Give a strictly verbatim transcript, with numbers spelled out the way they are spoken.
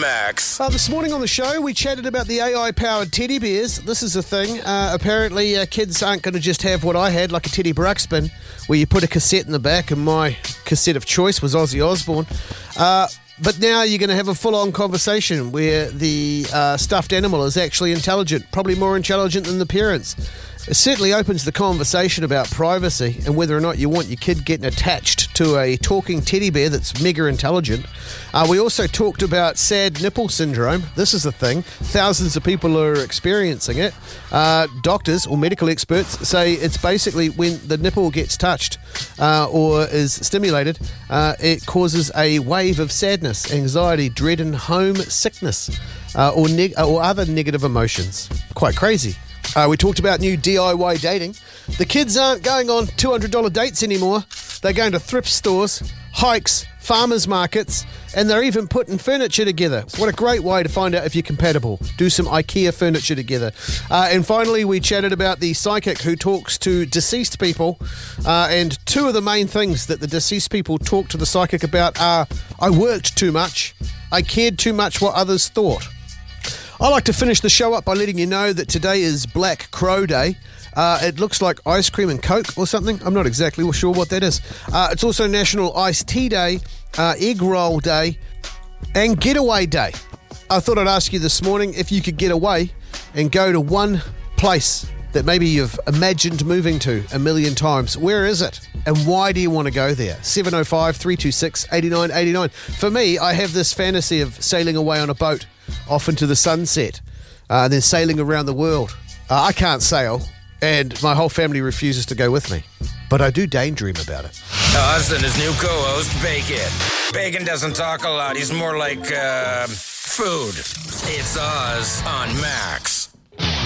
Max. Uh, this morning on the show, we chatted about the A I-powered teddy bears. This is a thing. Uh, apparently, uh, kids aren't going to just have what I had, like a Teddy Bruxpin, where you put a cassette in the back, and my cassette of choice was Ozzy Osbourne. Uh, but now you're going to have a full-on conversation where the uh, stuffed animal is actually intelligent, probably more intelligent than the parents. It certainly opens the conversation about privacy and whether or not you want your kid getting attached to a talking teddy bear that's mega intelligent. Uh, we also talked about sad nipple syndrome. This is a thing. Thousands of people are experiencing it. Uh, doctors or medical experts say it's basically when the nipple gets touched uh, or is stimulated, uh, it causes a wave of sadness, anxiety, dread and homesickness uh, or, neg- or other negative emotions. Quite crazy. Uh, we talked about new D I Y dating. The kids aren't going on two hundred dollars dates anymore. They're going to thrift stores, hikes, farmers markets, and they're even putting furniture together. What a great way to find out if you're compatible. Do some IKEA furniture together. Uh, and finally, we chatted about the psychic who talks to deceased people. Uh, and two of the main things that the deceased people talk to the psychic about are, I worked too much, I cared too much what others thought. I like to finish the show up by letting you know that today is Black Crow Day. Uh, it looks like ice cream and Coke or something. I'm not exactly sure what that is. Uh, it's also National Iced Tea Day, uh, Egg Roll Day, and Getaway Day. I thought I'd ask you this morning if you could get away and go to one place that maybe you've imagined moving to a million times. Where is it? And why do you want to go there? seven oh five, three two six, eight nine eight nine. For me, I have this fantasy of sailing away on a boat off into the sunset uh, and then sailing around the world. Uh, I can't sail, and my whole family refuses to go with me. But I do daydream about it. Oz and his new co-host, Bacon. Bacon doesn't talk a lot. He's more like, uh, food. It's Oz on Max.